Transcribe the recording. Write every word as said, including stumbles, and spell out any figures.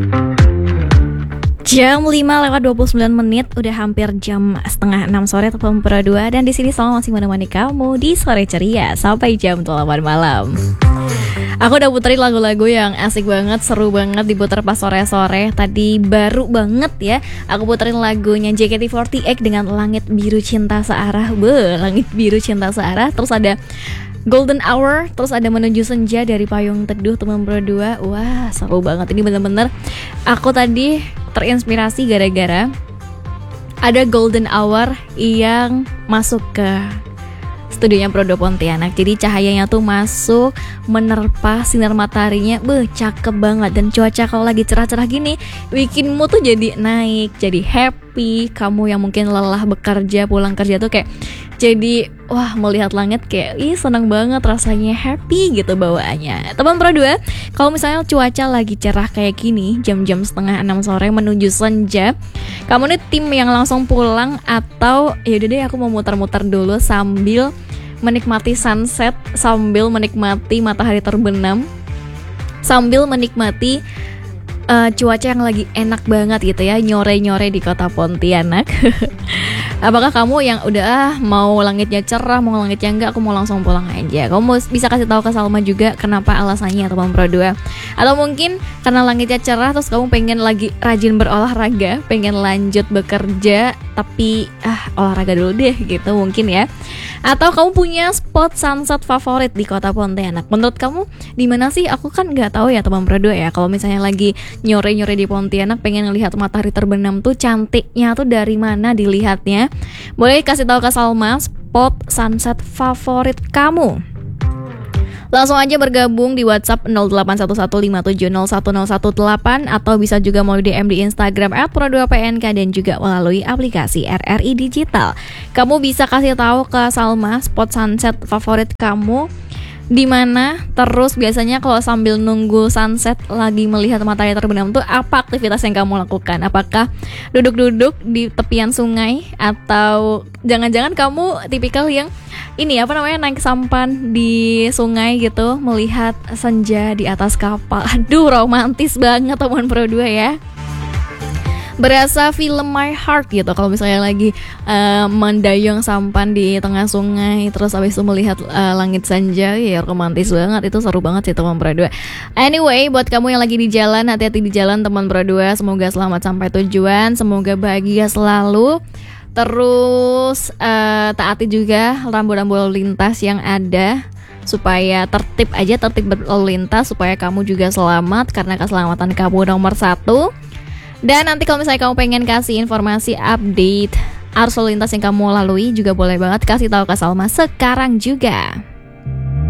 Jam lima lewat dua puluh sembilan menit, udah hampir jam setengah enam sore teman Pro dua. Dan di sini selalu masih menemani kamu di Sore Ceria sampai jam delapan malam. Aku udah puterin lagu-lagu yang asik banget, seru banget diputer pas sore-sore. Tadi baru banget ya, aku puterin lagunya J K T empat delapan dengan Langit Biru Cinta Searah. Be, Langit Biru Cinta Searah. Terus ada Golden Hour, terus ada Menuju Senja dari Payung Teduh teman Pro dua. Wah, seru banget. Ini bener-bener aku tadi terinspirasi gara-gara ada Golden Hour yang masuk ke studionya Pro dua Pontianak. Jadi cahayanya tuh masuk menerpa sinar mataharinya, beuh cakep banget. Dan cuaca kalau lagi cerah-cerah gini bikin mood tuh jadi naik, jadi happy. Kamu yang mungkin lelah bekerja, pulang kerja tuh kayak jadi wah melihat langit kayak ih senang banget, rasanya happy gitu bawaannya. Teman Pro dua, kalau misalnya cuaca lagi cerah kayak gini, jam-jam setengah enam sore menuju senja, kamu nih tim yang langsung pulang atau yaudah deh aku mau muter-muter dulu sambil menikmati sunset, sambil menikmati matahari terbenam, sambil menikmati uh, cuaca yang lagi enak banget gitu ya, nyore-nyore di kota Pontianak. Apakah kamu yang udah ah, mau langitnya cerah, mau langitnya enggak, aku mau langsung pulang aja. Kamu mau, bisa kasih tahu ke Salma juga kenapa alasannya teman Pro dua. Atau mungkin karena langitnya cerah terus kamu pengen lagi rajin berolahraga, pengen lanjut bekerja tapi ah olahraga dulu deh gitu mungkin ya. Atau kamu punya spot sunset favorit di kota Pontianak. Menurut kamu di mana sih? Aku kan nggak tahu ya teman Pro dua ya. Kalau misalnya lagi nyore-nyore di Pontianak pengen ngelihat matahari terbenam tuh cantiknya tuh dari mana dilihatnya? Boleh kasih tahu ke Salma spot sunset favorit kamu. Langsung aja bergabung di WhatsApp nol delapan satu satu lima tujuh nol satu nol satu delapan atau bisa juga melalui D M di Instagram et pro dua p n k dan juga melalui aplikasi R R I Digital. Kamu bisa kasih tahu ke Salma spot sunset favorit kamu di mana. Terus biasanya kalau sambil nunggu sunset lagi melihat matahari terbenam tuh apa aktivitas yang kamu lakukan? Apakah duduk-duduk di tepian sungai atau jangan-jangan kamu tipikal yang ini apa namanya naik sampan di sungai gitu melihat senja di atas kapal? Aduh romantis banget teman Pro dua ya. Berasa film My Heart gitu kalau misalnya lagi uh, mendayung sampan di tengah sungai terus habis itu melihat uh, langit senja, ya romantis banget, itu seru banget sih teman Pro dua. Anyway, buat kamu yang lagi di jalan, hati-hati di jalan teman Pro dua, semoga selamat sampai tujuan, semoga bahagia selalu. Terus uh, taati juga rambu-rambu lalu lintas yang ada supaya tertib aja, tertib berlalu lintas supaya kamu juga selamat karena keselamatan kamu nomor satu. Dan nanti kalau misalnya kamu pengen kasih informasi update arus lalu lintas yang kamu lalui juga boleh banget kasih tahu ke Salma sekarang juga.